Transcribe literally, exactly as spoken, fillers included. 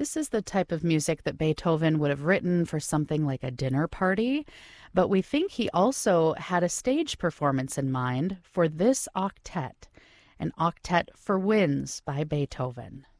This is the type of music that Beethoven would have written for something like a dinner party, but we think he also had a stage performance in mind for this octet, an octet for winds by Beethoven.